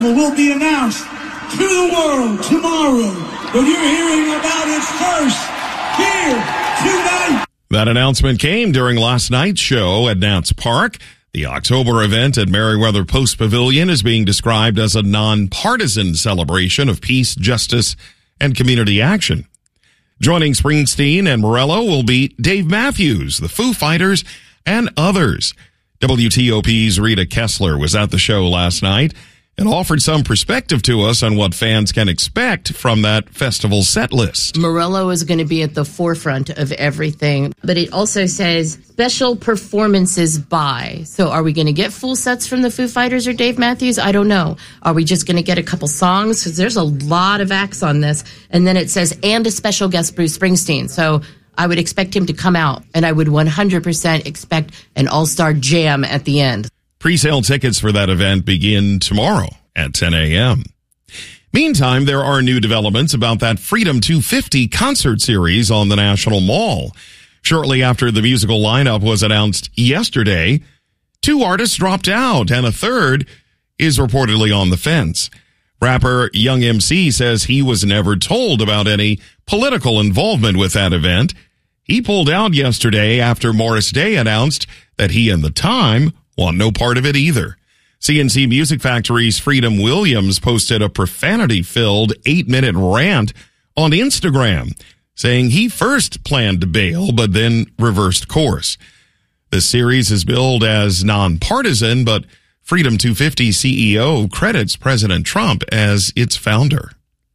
will be announced to the world tomorrow, but you're hearing about it first here tonight. That announcement came during last night's show at Nats Park. The October event at Merriweather Post Pavilion is being described as a nonpartisan celebration of peace, justice, and community action. Joining Springsteen and Morello will be Dave Matthews, the Foo Fighters, and others. WTOP's Rita Kessler was at the show last night and offered some perspective to us on what fans can expect from that festival set list. Morello is going to be at the forefront of everything, but it also says special performances by. So are we going to get full sets from the Foo Fighters or Dave Matthews? I don't know. Are we just going to get a couple songs? Because there's a lot of acts on this. And then it says, and a special guest, Bruce Springsteen. So I would expect him to come out, and I would 100% expect an all-star jam at the end. Pre-sale tickets for that event begin tomorrow at 10 a.m. Meantime, there are new developments about that Freedom 250 concert series on the National Mall. Shortly after the musical lineup was announced yesterday, 2 artists dropped out, and a third is reportedly on the fence. Rapper Young MC says he was never told about any political involvement with that event. He pulled out yesterday after Morris Day announced that he and The Time want no part of it either. CNC Music Factory's Freedom Williams posted a profanity-filled 8-minute rant on Instagram, saying he first planned to bail but then reversed course. The series is billed as nonpartisan, but Freedom 250 CEO credits President Trump as its founder.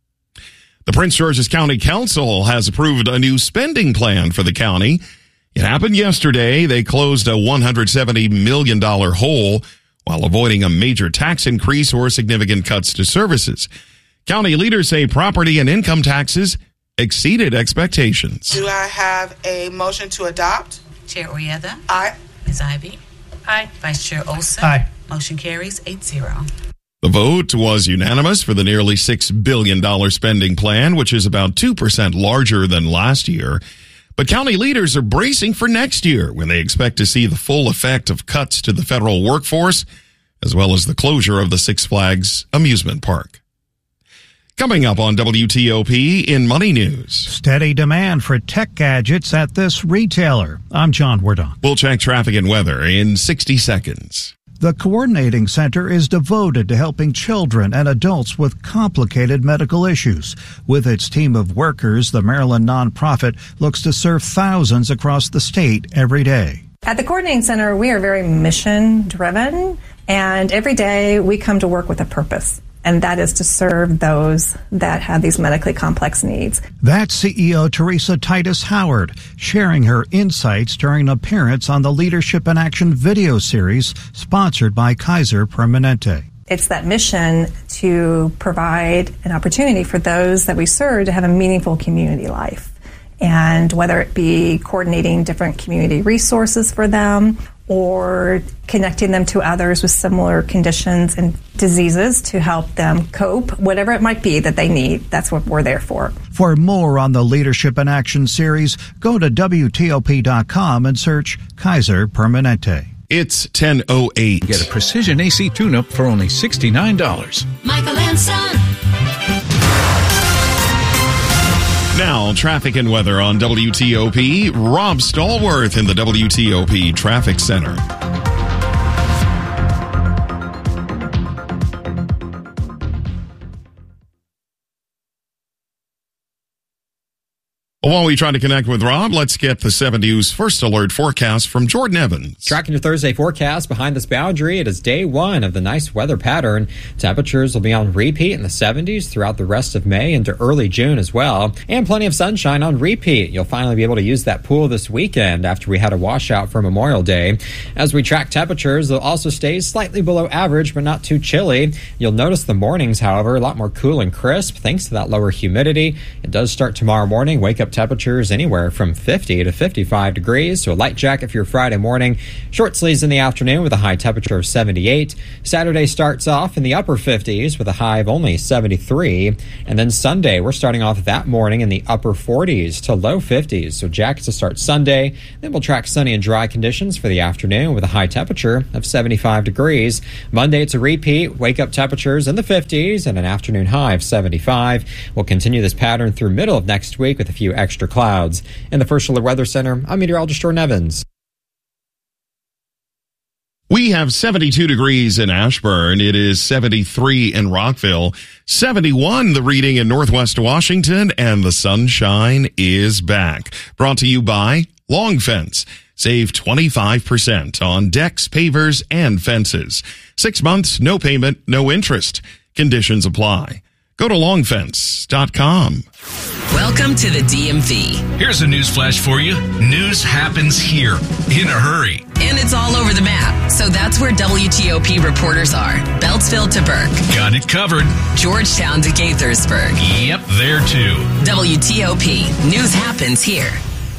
The Prince George's County Council has approved a new spending plan for the county. It happened yesterday. They closed a $170 million hole while avoiding a major tax increase or significant cuts to services. County leaders say property and income taxes exceeded expectations. Do I have a motion to adopt? Chair Oyetha. Aye. Ms. Ivy. Aye. Vice Chair Olson. Aye. Motion carries 8-0. The vote was unanimous for the nearly $6 billion spending plan, which is about 2% larger than last year. But county leaders are bracing for next year when they expect to see the full effect of cuts to the federal workforce, as well as the closure of the Six Flags amusement park. Coming up on WTOP in Money News. Steady demand for tech gadgets at this retailer. I'm John Wardon. We'll check traffic and weather in 60 seconds. The Coordinating Center is devoted to helping children and adults with complicated medical issues. With its team of workers, the Maryland nonprofit looks to serve thousands across the state every day. At the Coordinating Center, we are very mission-driven, and every day we come to work with a purpose, and that is to serve those that have these medically complex needs. That's CEO Teresa Titus Howard, sharing her insights during an appearance on the Leadership in Action video series sponsored by Kaiser Permanente. It's that mission to provide an opportunity for those that we serve to have a meaningful community life. And whether it be coordinating different community resources for them or connecting them to others with similar conditions and diseases to help them cope, whatever it might be that they need, that's what we're there for. For more on the Leadership in Action series, go to WTOP.com and search Kaiser Permanente. It's 10:08. Get a precision AC tune-up for only $69. Michael and Son. Now, traffic and weather on WTOP. Rob Stallworth in the WTOP Traffic Center. While we try to connect with Rob, let's get the 7 News First Alert forecast from Jordan Evans. Tracking your Thursday forecast behind this boundary, it is day one of the nice weather pattern. Temperatures will be on repeat in the 70s throughout the rest of May into early June as well. And plenty of sunshine on repeat. You'll finally be able to use that pool this weekend after we had a washout for Memorial Day. As we track temperatures, they'll also stay slightly below average, but not too chilly. You'll notice the mornings, however, a lot more cool and crisp thanks to that lower humidity. It does start tomorrow morning. Wake up temperatures anywhere from 50 to 55 degrees. So a light jacket for your Friday morning. Short sleeves in the afternoon with a high temperature of 78. Saturday starts off in the upper 50s with a high of only 73. And then Sunday, we're starting off that morning in the upper 40s to low 50s. So jackets to start Sunday. Then we'll track sunny and dry conditions for the afternoon with a high temperature of 75 degrees. Monday, it's a repeat. Wake-up temperatures in the 50s and an afternoon high of 75. We'll continue this pattern through middle of next week with a few extra clouds. In the First Alert Weather Center, I'm meteorologist Jordan Evans. We have 72 degrees in Ashburn. It is 73 in Rockville, 71 the reading in Northwest Washington, and the sunshine is back. Brought to you by Long Fence. Save 25% on decks, pavers, and fences. 6 months, no payment, no interest. Conditions apply. Go to longfence.com. Welcome to the DMV. Here's a news flash for you. News happens here in a hurry. And it's all over the map. So that's where WTOP reporters are. Beltsville to Burke. Got it covered. Georgetown to Gaithersburg. Yep, there too. WTOP. News happens here.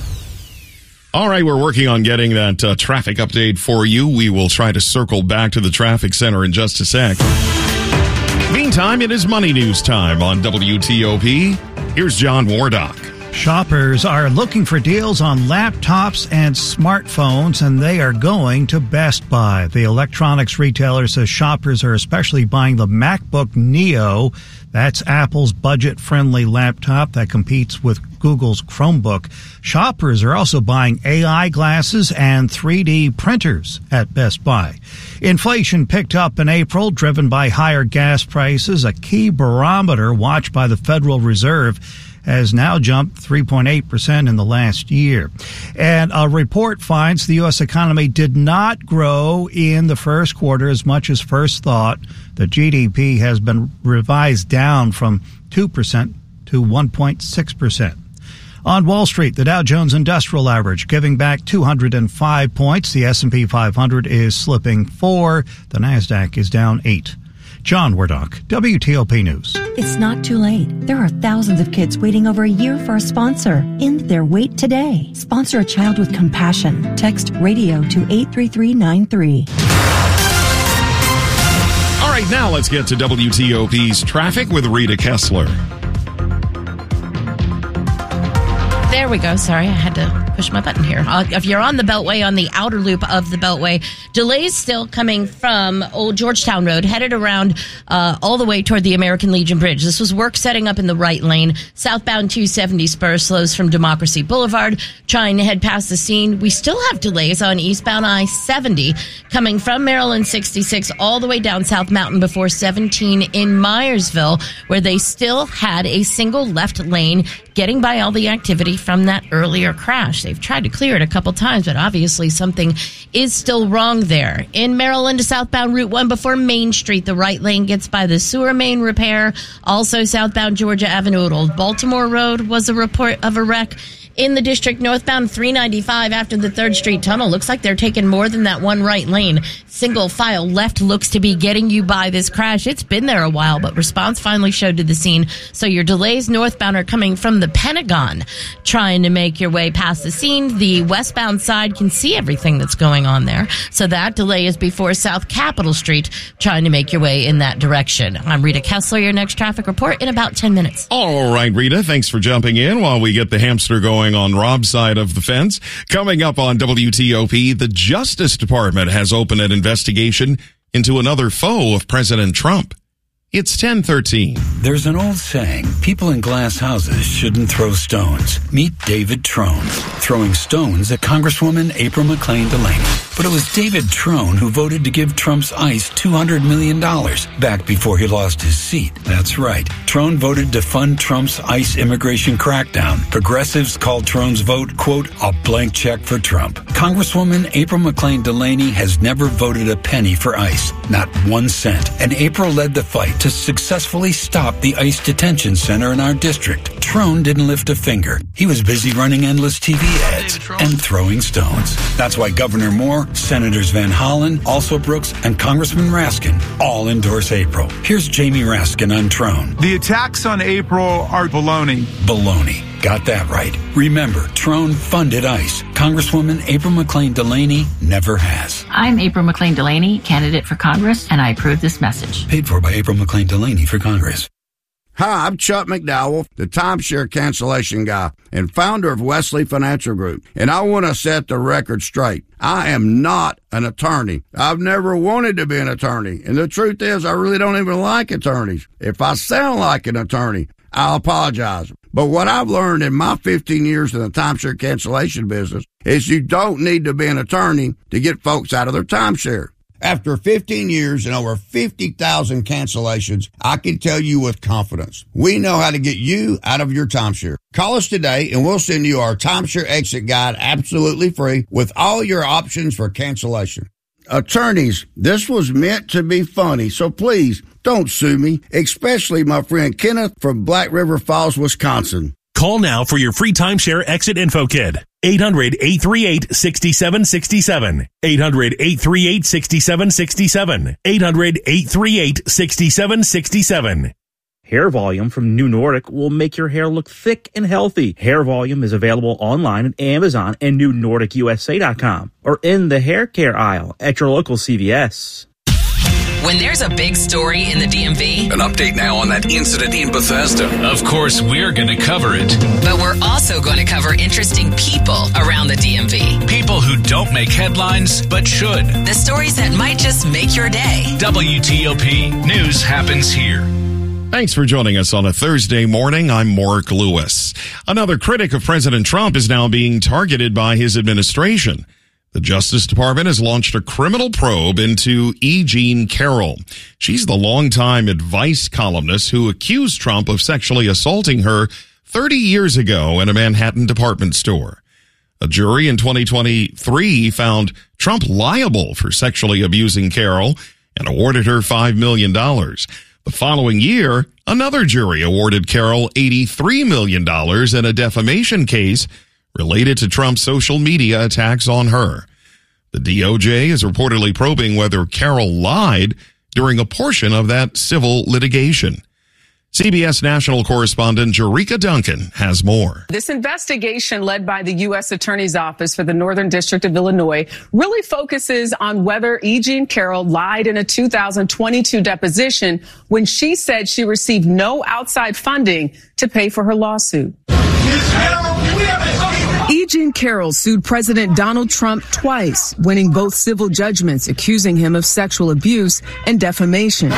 All right, we're working on getting that traffic update for you. We will try to circle back to the traffic center in just a sec. Meantime, it is Money News time on WTOP. Here's John Wardock. Shoppers are looking for deals on laptops and smartphones, and they are going to Best Buy. The electronics retailer says shoppers are especially buying the MacBook Neo. That's Apple's budget-friendly laptop that competes with Google's Chromebook. Shoppers are also buying AI glasses and 3D printers at Best Buy. Inflation picked up in April, driven by higher gas prices. A key barometer watched by the Federal Reserve has now jumped 3.8% in the last year. And a report finds the U.S. economy did not grow in the first quarter as much as first thought. The GDP has been revised down from 2% to 1.6%. On Wall Street, the Dow Jones Industrial Average giving back 205 points. The S&P 500 is slipping 4. The Nasdaq is down 8. John Wardock, WTOP News. It's not too late. There are thousands of kids waiting over a year for a sponsor. End their wait today. Sponsor a child with compassion. Text RADIO to 83393. All right, now let's get to WTOP's traffic with Rita Kessler. There we go. Sorry, I had to push my button here. If you're on the Beltway, on the outer loop of the Beltway, delays still coming from Old Georgetown Road, headed around all the way toward the American Legion Bridge. This was work setting up in the right lane. Southbound 270 spur slows from Democracy Boulevard, trying to head past the scene. We still have delays on eastbound I-70 coming from Maryland 66 all the way down South Mountain before 17 in Myersville, where they still had a single left lane getting by all the activity from that earlier crash. They've tried to clear it a couple times, but obviously something is still wrong there. In Maryland, southbound Route 1 before Main Street, the right lane gets by the sewer main repair. Also southbound Georgia Avenue at Old Baltimore Road was a report of a wreck. In the district, northbound 395 after the 3rd Street Tunnel. Looks like they're taking more than that one right lane. Single file left looks to be getting you by this crash. It's been there a while, but response finally showed to the scene. So your delays northbound are coming from the Pentagon, trying to make your way past the scene. The westbound side can see everything that's going on there. So that delay is before South Capitol Street, trying to make your way in that direction. I'm Rita Kessler, your next traffic report in about 10 minutes. All right, Rita, thanks for jumping in while we get the hamster going on Rob's side of the fence. Coming up on WTOP, the Justice Department has opened an investigation into another foe of President Trump. It's 10:13. There's an old saying, people in glass houses shouldn't throw stones. Meet David Trone, throwing stones at Congresswoman April McClain Delaney. But it was David Trone who voted to give Trump's ICE $200 million back before he lost his seat. That's right. Trone voted to fund Trump's ICE immigration crackdown. Progressives called Trone's vote, quote, a blank check for Trump. Congresswoman April McClain Delaney has never voted a penny for ICE, not 1 cent. And April led the fight to successfully stop the ICE detention center in our district. Trone didn't lift a finger. He was busy running endless TV ads and throwing stones. That's why Governor Moore, Senators Van Hollen, Alsobrooks, and Congressman Raskin all endorse April. Here's Jamie Raskin on Trone. The attacks on April are baloney. Baloney. Got that right. Remember, Trone funded ICE. Congresswoman April McClain Delaney never has. I'm April McClain Delaney, candidate for Congress, and I approve this message. Paid for by April McClain Delaney for Congress. Hi, I'm Chuck McDowell, the timeshare cancellation guy and founder of Wesley Financial Group. And I want to set the record straight. I am not an attorney. I've never wanted to be an attorney. And the truth is, I really don't even like attorneys. If I sound like an attorney, I'll apologize. But what I've learned in my 15 years in the timeshare cancellation business is you don't need to be an attorney to get folks out of their timeshare. After 15 years and over 50,000 cancellations, I can tell you with confidence, we know how to get you out of your timeshare. Call us today and we'll send you our timeshare exit guide absolutely free with all your options for cancellation. Attorneys, this was meant to be funny, so please don't sue me, especially my friend Kenneth from Black River Falls, Wisconsin. Call now for your free timeshare exit info kit. 800-838-6767. 800-838-6767. 800-838-6767. Hair Volume from New Nordic will make your hair look thick and healthy. Hair Volume is available online at Amazon and NewNordicUSA.com or in the hair care aisle at your local CVS. When there's a big story in the DMV. An update now on that incident in Bethesda. Of course, we're going to cover it. But we're also going to cover interesting people around the DMV. People who don't make headlines, but should. The stories that might just make your day. WTOP News happens here. Thanks for joining us on a Thursday morning. I'm Mark Lewis. Another critic of President Trump is now being targeted by his administration. The Justice Department has launched a criminal probe into E. Jean Carroll. She's the longtime advice columnist who accused Trump of sexually assaulting her 30 years ago in a Manhattan department store. A jury in 2023 found Trump liable for sexually abusing Carroll and awarded her $5 million. The following year, another jury awarded Carroll $83 million in a defamation case related to Trump's social media attacks on her. The DOJ is reportedly probing whether Carroll lied during a portion of that civil litigation. CBS national correspondent Jerika Duncan has more. This investigation led by the U.S. Attorney's Office for the Northern District of Illinois really focuses on whether E. Jean Carroll lied in a 2022 deposition when she said she received no outside funding to pay for her lawsuit. E. Jean Carroll sued President Donald Trump twice, winning both civil judgments accusing him of sexual abuse and defamation.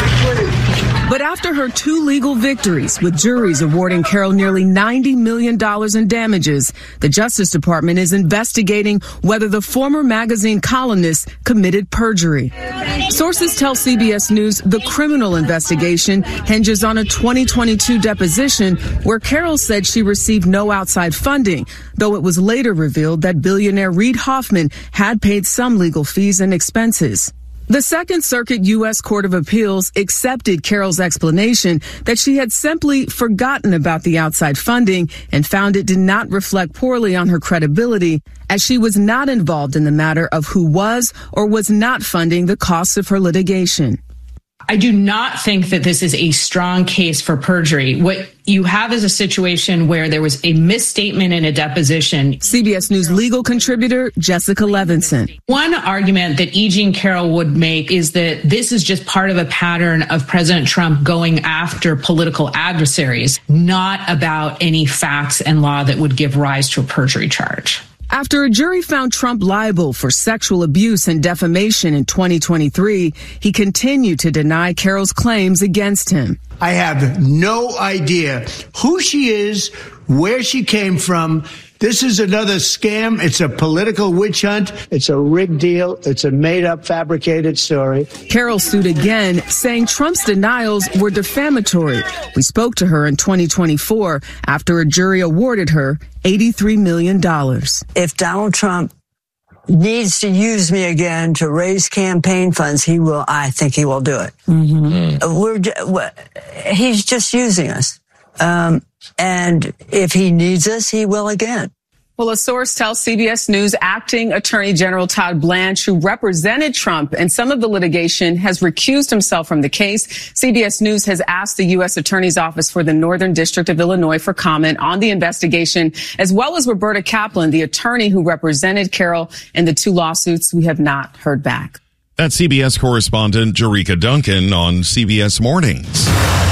But after her two legal victories, with juries awarding Carroll nearly $90 million in damages, the Justice Department is investigating whether the former magazine columnist committed perjury. Sources tell CBS News the criminal investigation hinges on a 2022 deposition where Carroll said she received no outside funding, though it was later revealed that billionaire Reid Hoffman had paid some legal fees and expenses. The Second Circuit U.S. Court of Appeals accepted Carroll's explanation that she had simply forgotten about the outside funding and found it did not reflect poorly on her credibility, as she was not involved in the matter of who was or was not funding the costs of her litigation. I do not think that this is a strong case for perjury. What you have is a situation where there was a misstatement in a deposition. CBS News legal contributor Jessica Levinson. One argument that E. Jean Carroll would make is that this is just part of a pattern of President Trump going after political adversaries, not about any facts and law that would give rise to a perjury charge. After a jury found Trump liable for sexual abuse and defamation in 2023, he continued to deny Carroll's claims against him. I have no idea who she is, where she came from. This is another scam. It's a political witch hunt. It's a rigged deal. It's a made-up, fabricated story. Carroll sued again, saying Trump's denials were defamatory. We spoke to her in 2024 after a jury awarded her $83 million. If Donald Trump needs to use me again to raise campaign funds, he will. I think he will do it. He's just using us. And if he needs us, he will again. Well, a source tells CBS News acting Attorney General Todd Blanche, who represented Trump in some of the litigation, has recused himself from the case. CBS News has asked the U.S. Attorney's Office for the Northern District of Illinois for comment on the investigation, as well as Roberta Kaplan, the attorney who represented Carroll in the two lawsuits. We have not heard back. That's CBS correspondent Jerika Duncan on CBS Mornings.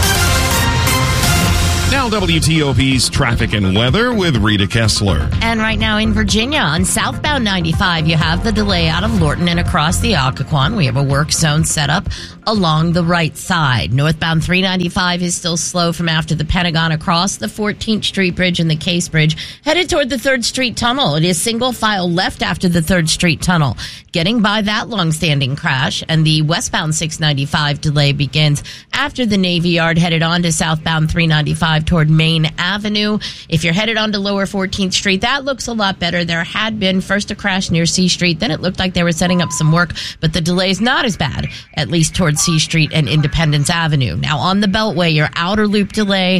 Now WTOP's traffic and weather with Rita Kessler. And right now in Virginia on southbound 95, you have the delay out of Lorton and across the Occoquan. We have a work zone set up along the right side. Northbound 395 is still slow from after the Pentagon across the 14th Street Bridge and the Case Bridge, headed toward the 3rd Street Tunnel. It is single file left after the 3rd Street Tunnel, getting by that long-standing crash. And the westbound 695 delay begins after the Navy Yard, headed on to southbound 395 toward Main Avenue. If you're headed on to lower 14th Street, that looks a lot better. There had been first a crash near C Street, then it looked like they were setting up some work, but the delay is not as bad, at least towards C Street and Independence Avenue. Now on the Beltway, your outer loop delay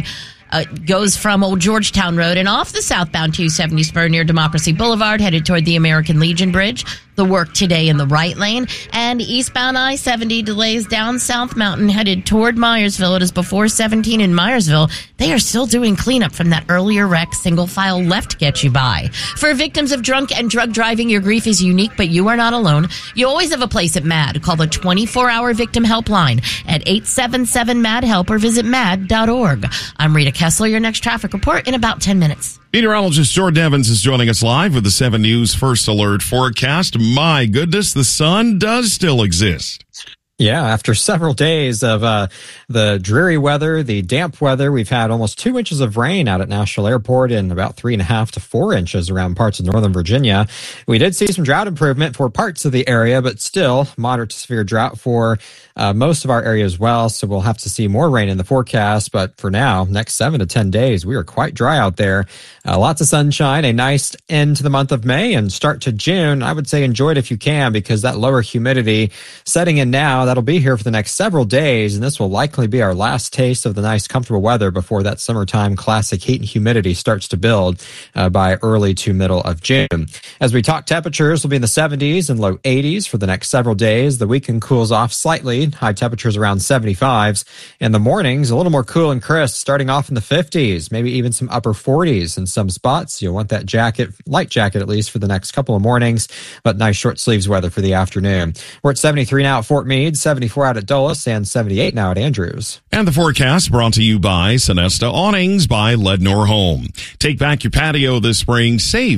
goes from Old Georgetown Road and off the southbound 270 spur near Democracy Boulevard, headed toward the American Legion Bridge. The work today in the right lane, and eastbound I-70 delays down South Mountain headed toward Myersville. It is before 17 in Myersville. They are still doing cleanup from that earlier wreck. Single file left gets you by. For victims of drunk and drug driving, your grief is unique, but you are not alone. You always have a place at MAD. Call the 24-hour victim helpline at 877-MAD-HELP or visit mad.org. I'm Rita Kessler. Your next traffic report in about 10 minutes. Meteorologist Jordan Evans is joining us live with the 7 News First Alert forecast. My goodness, the sun does still exist. Yeah, after several days of the dreary weather, the damp weather, we've had almost 2 inches of rain out at Nashville Airport and about 3.5 to 4 inches around parts of northern Virginia. We did see some drought improvement for parts of the area, but still moderate to severe drought for most of our area as well. So we'll have to see more rain in the forecast. But for now, next 7 to 10 days, we are quite dry out there. Lots of sunshine, a nice end to the month of May and start to June. I would say enjoy it if you can, because that lower humidity setting in now, that'll be here for the next several days, and this will likely be our last taste of the nice, comfortable weather before that summertime classic heat and humidity starts to build by early to middle of June. As we talk, temperatures will be in the 70s and low 80s for the next several days. The weekend cools off slightly, high temperatures around 75s. In the mornings, a little more cool and crisp, starting off in the 50s, maybe even some upper 40s in some spots. You'll want that jacket, light jacket at least, for the next couple of mornings, but nice short sleeves weather for the afternoon. We're at 73 now at Fort Meade, 74 out at Dulles, and 78 now at Andrews. And the forecast brought to you by Sonesta Awnings by Lednor Home. Take back your patio this spring. Save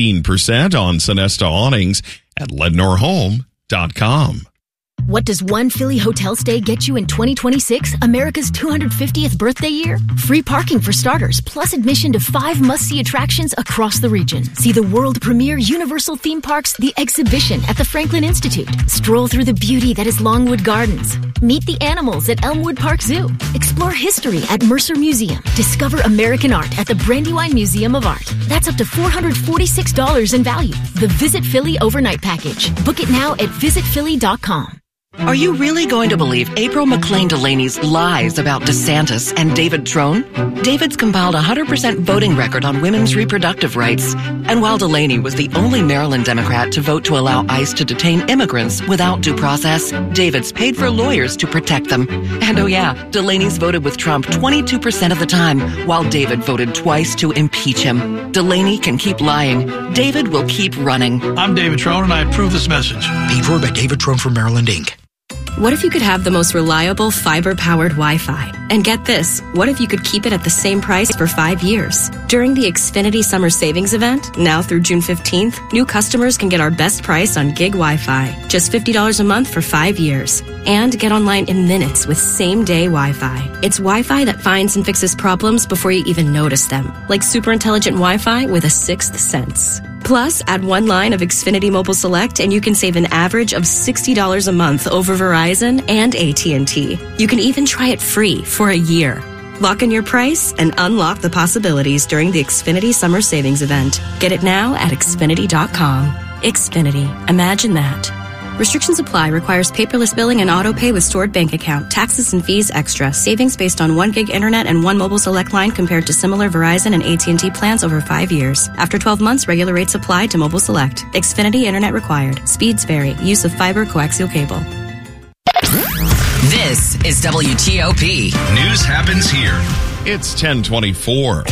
15% on Sonesta Awnings at LednorHome.com. What does one Philly hotel stay get you in 2026, America's 250th birthday year? Free parking for starters, plus admission to 5 must-see attractions across the region. See the world premiere Universal Theme Parks, The Exhibition at the Franklin Institute. Stroll through the beauty that is Longwood Gardens. Meet the animals at Elmwood Park Zoo. Explore history at Mercer Museum. Discover American art at the Brandywine Museum of Art. That's up to $446 in value. The Visit Philly Overnight Package. Book it now at visitphilly.com. Are you really going to believe April McClain Delaney's lies about DeSantis and David Trone? David's compiled a 100% voting record on women's reproductive rights. And while Delaney was the only Maryland Democrat to vote to allow ICE to detain immigrants without due process, David's paid for lawyers to protect them. And oh yeah, Delaney's voted with Trump 22% of the time, while David voted twice to impeach him. Delaney can keep lying. David will keep running. I'm David Trone, and I approve this message. Paid for by David Trone for Maryland, Inc. What if you could have the most reliable fiber-powered Wi-Fi? And get this, what if you could keep it at the same price for 5 years? During the Xfinity Summer Savings Event, now through June 15th, new customers can get our best price on gig Wi-Fi, just $50 a month for 5 years. And get online in minutes with same-day Wi-Fi. It's Wi-Fi that finds and fixes problems before you even notice them, like super intelligent Wi-Fi with a sixth sense. Plus, add one line of Xfinity Mobile Select and you can save an average of $60 a month over Verizon and AT&T. You can even try it free for a year. Lock in your price and unlock the possibilities during the Xfinity Summer Savings Event. Get it now at Xfinity.com. Xfinity. Imagine that. Restrictions apply. Requires paperless billing and auto pay with stored bank account. Taxes and fees extra. Savings based on 1 gig internet and 1 mobile select line compared to similar Verizon and AT&T plans over 5 years. After 12 months, regular rates apply to mobile select. Xfinity internet required. Speeds vary. Use of fiber coaxial cable. This is WTOP. News happens here. It's 10:24.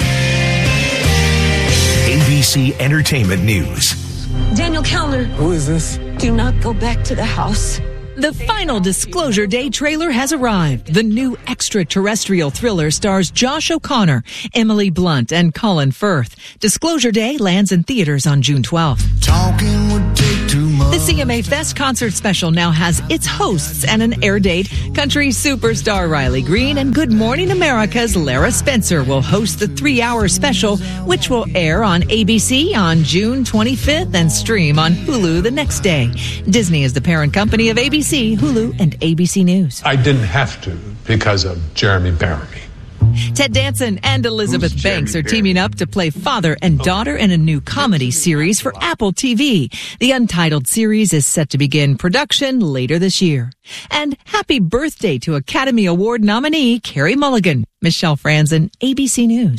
ABC Entertainment News. Daniel Kellner. Who is this? Do not go back to the house. The final Disclosure Day trailer has arrived. The new extraterrestrial thriller stars Josh O'Connor, Emily Blunt, and Colin Firth. Disclosure Day lands in theaters on June 12th. Talking would take too much. The CMA Fest concert special now has its hosts and an air date. Country superstar Riley Green and Good Morning America's Lara Spencer will host the 3-hour special, which will air on ABC on June 25th and stream on Hulu the next day. Disney is the parent company of ABC, Hulu, and ABC News. I didn't have to because of Jeremy Bearimy. Ted Danson and Elizabeth Banks are teaming up to play father and daughter in a new comedy series for Apple TV. The untitled series is set to begin production later this year. And happy birthday to Academy Award nominee Carey Mulligan. Michelle Franzen, ABC News.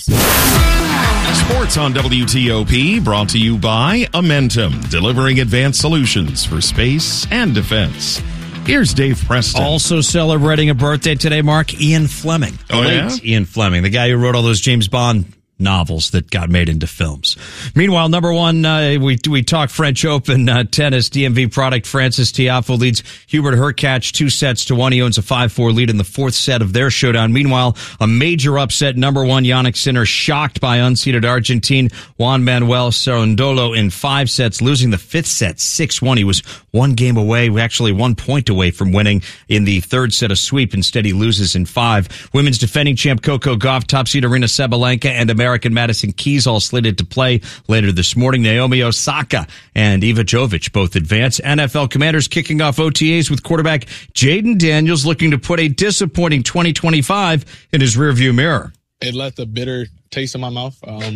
Sports on WTOP, brought to you by Amentum, delivering advanced solutions for space and defense. Here's Dave Preston. Also celebrating a birthday today, Mark, Ian Fleming. Oh, yeah? Ian Fleming, the guy who wrote all those James Bond novels that got made into films. Meanwhile, number one, we talk French Open tennis. DMV product Francis Tiafoe leads Hubert Hurkacz 2-1. He owns a 5-4 lead in the fourth set of their showdown. Meanwhile, a major upset. Number one, Jannik Sinner shocked by unseeded Argentine Juan Manuel Cerundolo in 5 sets, losing the fifth set 6-1. He was 1 game away, actually 1 point away from winning in the third set, a sweep. Instead, he loses in 5. Women's defending champ Coco Gauff, top seed Aryna Sabalenka, and American Madison Keys all slated to play later this morning. Naomi Osaka and Eva Jovic both advance. NFL Commanders kicking off OTAs with quarterback Jaden Daniels looking to put a disappointing 2025 in his rearview mirror. It left a bitter taste in my mouth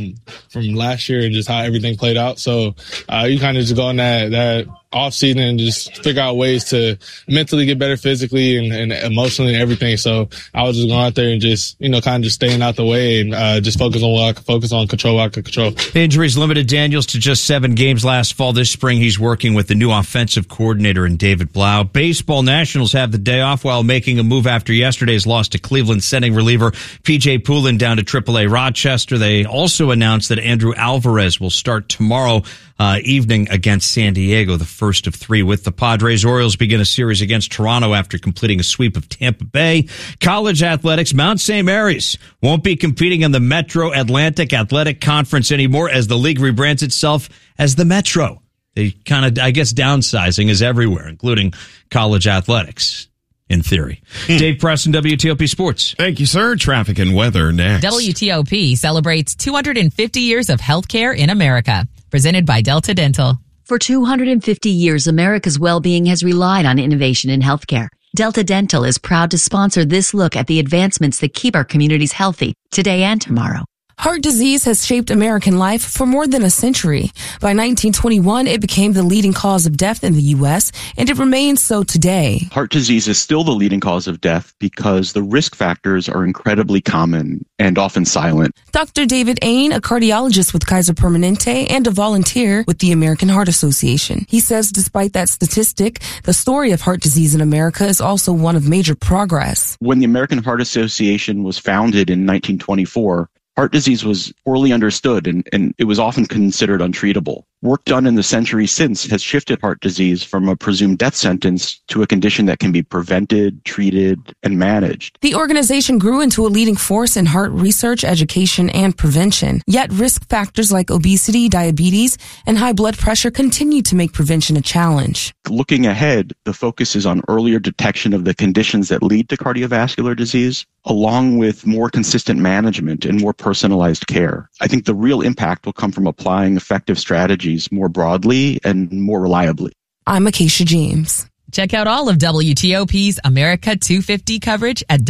from last year and just how everything played out. So you kind of just go in that off season and just figure out ways to mentally get better physically and emotionally and everything. So I was just going out there and just, kind of just staying out the way and just focus on what I could focus on, control what I could control. Injuries limited Daniels to just 7 games last fall. This spring, he's working with the new offensive coordinator in David Blau. Baseball Nationals have the day off while making a move after yesterday's loss to Cleveland, sending reliever P.J. Poulin down to AAA Rochester. They also announced that Andrew Alvarez will start tomorrow evening against San Diego, the first of 3 with the Padres. Orioles begin a series against Toronto after completing a sweep of Tampa Bay. College athletics, Mount St. Mary's won't be competing in the Metro Atlantic Athletic Conference anymore as the league rebrands itself as the Metro. They kind of, I guess, downsizing is everywhere, including college athletics. In theory. Dave Preston, WTOP Sports. Thank you, sir. Traffic and weather next. WTOP celebrates 250 years of healthcare in America. Presented by Delta Dental. For 250 years, America's well-being has relied on innovation in healthcare. Delta Dental is proud to sponsor this look at the advancements that keep our communities healthy today and tomorrow. Heart disease has shaped American life for more than a century. By 1921, it became the leading cause of death in the U.S., and it remains so today. Heart disease is still the leading cause of death because the risk factors are incredibly common and often silent. Dr. David Ain, a cardiologist with Kaiser Permanente and a volunteer with the American Heart Association. He says despite that statistic, the story of heart disease in America is also one of major progress. When the American Heart Association was founded in 1924, heart disease was poorly understood and it was often considered untreatable. Work done in the century since has shifted heart disease from a presumed death sentence to a condition that can be prevented, treated, and managed. The organization grew into a leading force in heart research, education, and prevention. Yet risk factors like obesity, diabetes, and high blood pressure continue to make prevention a challenge. Looking ahead, the focus is on earlier detection of the conditions that lead to cardiovascular disease, along with more consistent management and more personalized care. I think the real impact will come from applying effective strategies more broadly and more reliably. I'm Acacia James. Check out all of WTOP's America 250 coverage at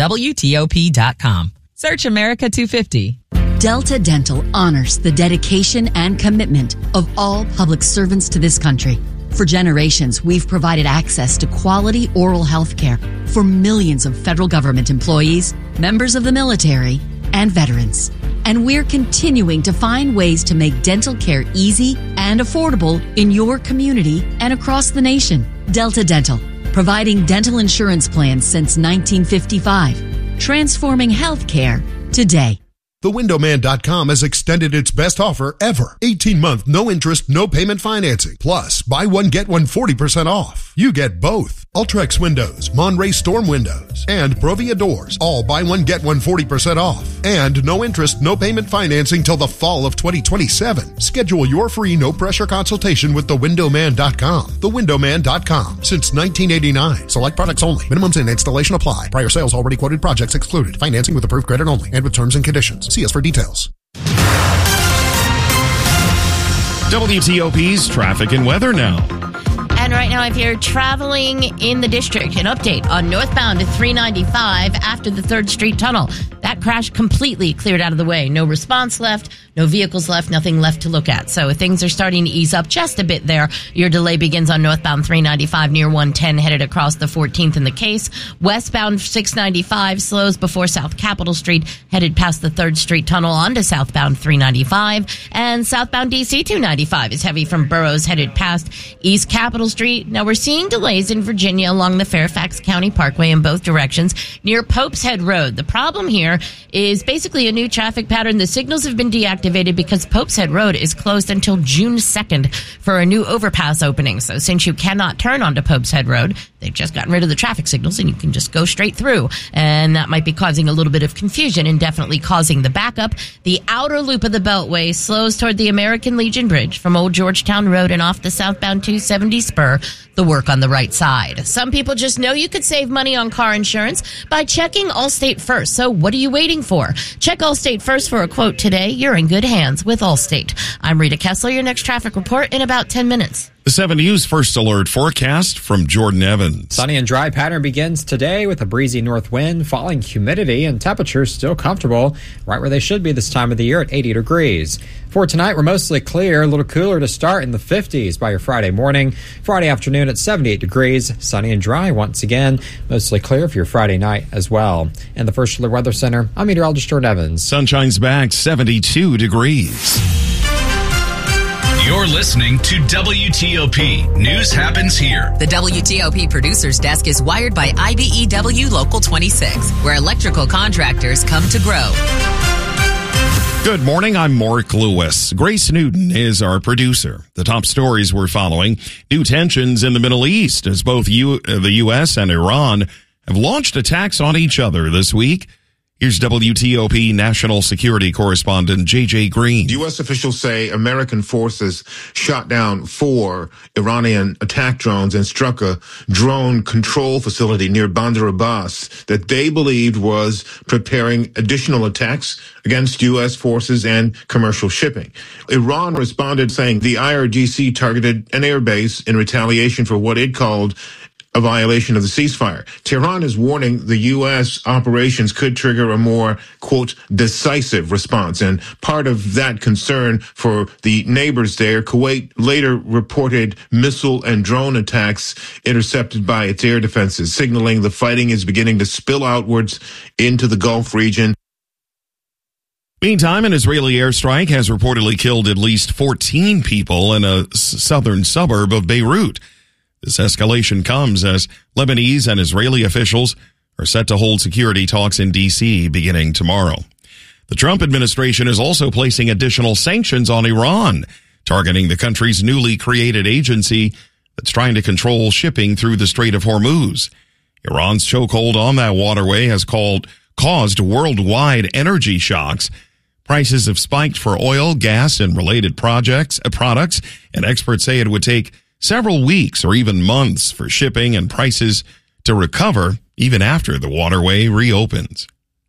WTOP.com. Search America 250. Delta Dental honors the dedication and commitment of all public servants to this country. For generations, we've provided access to quality oral health care for millions of federal government employees, members of the military, and veterans. And we're continuing to find ways to make dental care easy and affordable in your community and across the nation. Delta Dental, providing dental insurance plans since 1955, transforming healthcare today. TheWindowMan.com has extended its best offer ever. 18-month, no interest, no payment financing. Plus, buy one, get one 40% off. You get both. Ultrex Windows, Monterey Storm Windows, and Provia Doors. All buy one, get one 40% off. And no interest, no payment financing till the fall of 2027. Schedule your free no-pressure consultation with TheWindowMan.com. TheWindowMan.com. Since 1989. Select products only. Minimums and installation apply. Prior sales already quoted projects excluded. Financing with approved credit only and with terms and conditions. See us for details. WTOP's traffic and weather now. And right now, if you're traveling in the district, an update on northbound to 395 after the 3rd Street Tunnel. That crash completely cleared out of the way. No response left, no vehicles left, nothing left to look at. So things are starting to ease up just a bit there. Your delay begins on northbound 395 near 110, headed across the 14th in the Case. Westbound 695 slows before South Capitol Street, headed past the 3rd Street Tunnel onto southbound 395. And southbound DC 295 is heavy from Burroughs, headed past East Capitol Street. Now we're seeing delays in Virginia along the Fairfax County Parkway in both directions near Pope's Head Road. The problem here is basically a new traffic pattern. The signals have been deactivated because Pope's Head Road is closed until June 2nd for a new overpass opening. So since you cannot turn onto Pope's Head Road, they've just gotten rid of the traffic signals and you can just go straight through. And that might be causing a little bit of confusion and definitely causing the backup. The outer loop of the Beltway slows toward the American Legion Bridge from Old Georgetown Road and off the southbound 270 spur. The work on the right side. Some people just know you could save money on car insurance by checking Allstate first. So what are you waiting for? Check Allstate first for a quote today. You're in good hands with Allstate. I'm Rita Kessler, your next traffic report in about 10 minutes. The 7 News First Alert forecast from Jordan Evans. Sunny and dry pattern begins today with a breezy north wind, falling humidity, and temperatures still comfortable, right where they should be this time of the year at 80 degrees. For tonight, we're mostly clear, a little cooler to start in the 50s by your Friday morning. Friday afternoon at 78 degrees, sunny and dry once again, mostly clear for your Friday night as well. And the First Alert Weather Center, I'm meteorologist Jordan Evans. Sunshine's back, 72 degrees. You're listening to WTOP. News happens here. The WTOP Producers Desk is wired by IBEW Local 26, where electrical contractors come to grow. Good morning, I'm Mark Lewis. Grace Newton is our producer. The top stories we're following: new tensions in the Middle East as both the U.S. and Iran have launched attacks on each other this week. Here's WTOP national security correspondent J.J. Green. U.S. officials say American forces shot down 4 Iranian attack drones and struck a drone control facility near Bandar Abbas that they believed was preparing additional attacks against U.S. forces and commercial shipping. Iran responded saying the IRGC targeted an airbase in retaliation for what it called a violation of the ceasefire. Tehran is warning the U.S. operations could trigger a more, quote, decisive response. And part of that concern for the neighbors there, Kuwait later reported missile and drone attacks intercepted by its air defenses, signaling the fighting is beginning to spill outwards into the Gulf region. Meantime, an Israeli airstrike has reportedly killed at least 14 people in a southern suburb of Beirut. This escalation comes as Lebanese and Israeli officials are set to hold security talks in D.C. beginning tomorrow. The Trump administration is also placing additional sanctions on Iran, targeting the country's newly created agency that's trying to control shipping through the Strait of Hormuz. Iran's chokehold on that waterway has caused worldwide energy shocks. Prices have spiked for oil, gas, and related products, and experts say it would take several weeks or even months for shipping and prices to recover even after the waterway reopens.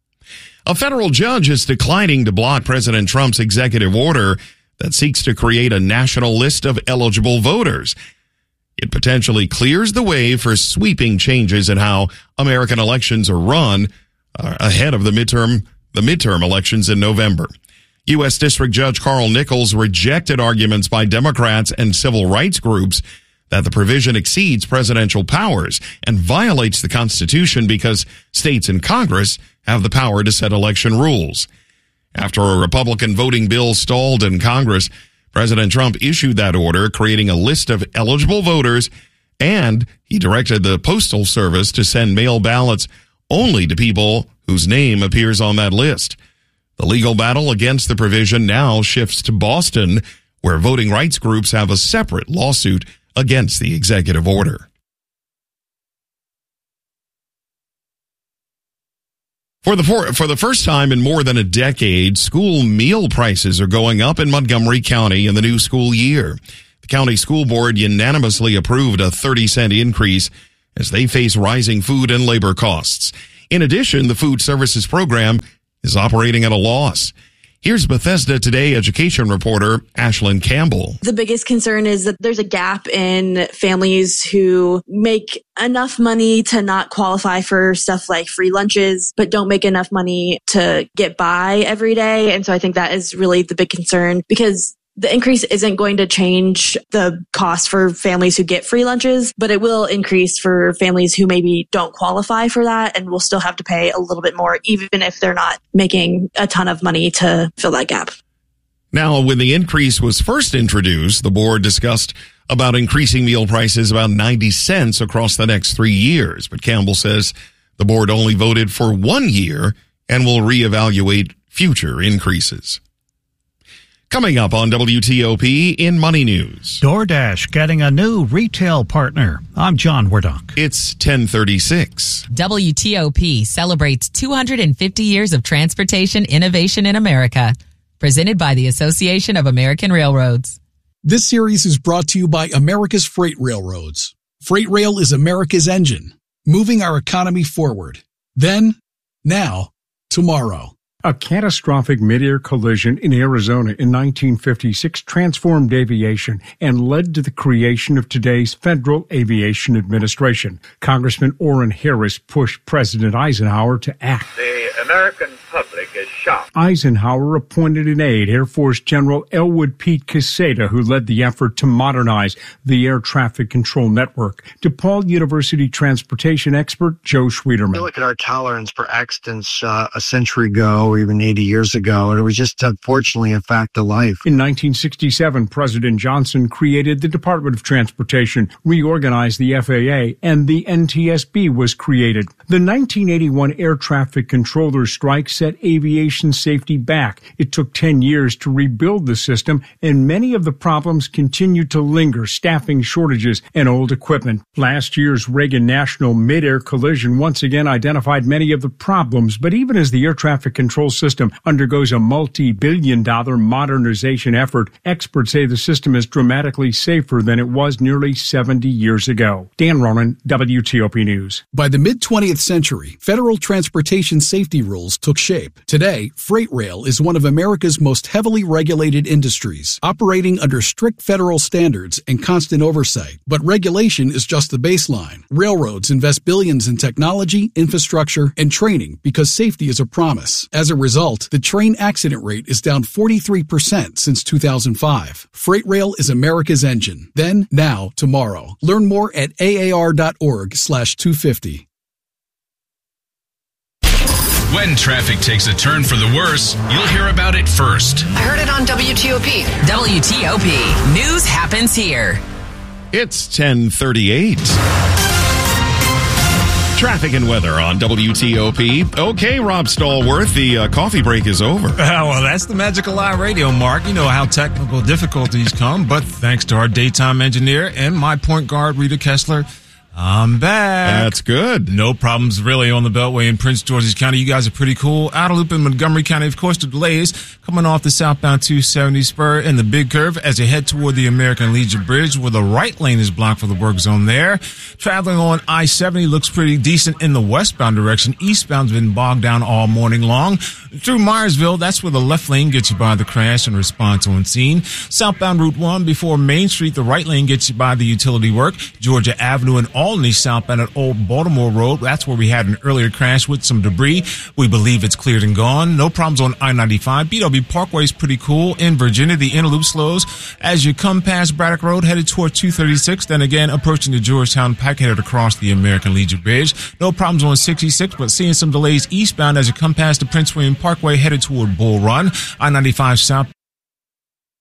A federal judge is declining to block President Trump's executive order that seeks to create a national list of eligible voters. It potentially clears the way for sweeping changes in how American elections are run ahead of the midterm elections in November. U.S. District Judge Carl Nichols rejected arguments by Democrats and civil rights groups that the provision exceeds presidential powers and violates the Constitution because states and Congress have the power to set election rules. After a Republican voting bill stalled in Congress, President Trump issued that order, creating a list of eligible voters, and he directed the Postal Service to send mail ballots only to people whose name appears on that list. The legal battle against the provision now shifts to Boston, where voting rights groups have a separate lawsuit against the executive order. For the first time in more than a decade, school meal prices are going up in Montgomery County in the new school year. The county school board unanimously approved a 30-cent increase as they face rising food and labor costs. In addition, the food services program is operating at a loss. Here's Bethesda Today education reporter Ashlyn Campbell. The biggest concern is that there's a gap in families who make enough money to not qualify for stuff like free lunches, but don't make enough money to get by every day. And so I think that is really the big concern, because the increase isn't going to change the cost for families who get free lunches, but it will increase for families who maybe don't qualify for that and will still have to pay a little bit more, even if they're not making a ton of money to fill that gap. Now, when the increase was first introduced, the board discussed about increasing meal prices about 90 cents across the next 3 years. But Campbell says the board only voted for 1 year and will reevaluate future increases. Coming up on WTOP in Money News. DoorDash getting a new retail partner. I'm John Wardunk. It's 10:36. WTOP celebrates 250 years of transportation innovation in America. Presented by the Association of American Railroads. This series is brought to you by America's Freight Railroads. Freight Rail is America's engine, moving our economy forward. Then, now, tomorrow. A catastrophic mid-air collision in Arizona in 1956 transformed aviation and led to the creation of today's Federal Aviation Administration. Congressman Orrin Harris pushed President Eisenhower to act. The American public is shocked. Eisenhower appointed an aide, Air Force General Elwood Pete Quesada, who led the effort to modernize the air traffic control network. DePaul University transportation expert Joe Schwederman. You look at our tolerance for accidents a century ago, or even 80 years ago, and it was just unfortunately a fact of life. In 1967, President Johnson created the Department of Transportation, reorganized the FAA, and the NTSB was created. The 1981 air traffic controller strike set aviation safety back. It took 10 years to rebuild the system, and many of the problems continue to linger: staffing shortages and old equipment. Last year's Reagan National mid-air collision once again identified many of the problems, but even as the air traffic control system undergoes a multi-billion-dollar modernization effort, experts say the system is dramatically safer than it was nearly 70 years ago. Dan Ronan, WTOP News. By the mid-20th century, federal transportation safety rules took shape. Today, freight rail is one of America's most heavily regulated industries, operating under strict federal standards and constant oversight. But regulation is just the baseline. Railroads invest billions in technology, infrastructure, and training because safety is a promise. As a result, the train accident rate is down 43% since 2005. Freight rail is America's engine. Then, now, tomorrow. Learn more at aar.org/250. When traffic takes a turn for the worse, you'll hear about it first. I heard it on WTOP. WTOP. News happens here. It's 10:38. Traffic and weather on WTOP. Okay, Rob Stallworth, the coffee break is over. Well, that's the magical live radio, Mark. You know how technical difficulties come, but thanks to our daytime engineer and my point guard, Rita Kessler, I'm back. That's good. No problems really on the Beltway in Prince George's County. You guys are pretty cool. Outer loop in Montgomery County, of course, the delays coming off the southbound 270 spur and the big curve as you head toward the American Legion Bridge, where the right lane is blocked for the work zone there. Traveling on I-70 looks pretty decent in the westbound direction. Eastbound's been bogged down all morning long. Through Myersville, that's where the left lane gets you by the crash and response on scene. Southbound Route 1 before Main Street, the right lane gets you by the utility work. Georgia Avenue and Albany southbound at Old Baltimore Road. That's where we had an earlier crash with some debris. We believe it's cleared and gone. No problems on I-95. BW Parkway is pretty cool. In Virginia, the inner loop slows as you come past Braddock Road, headed toward 236. Then again, approaching the Georgetown Pike, headed across the American Legion Bridge. No problems on 66, but seeing some delays eastbound as you come past the Prince William Parkway, headed toward Bull Run. I-95 south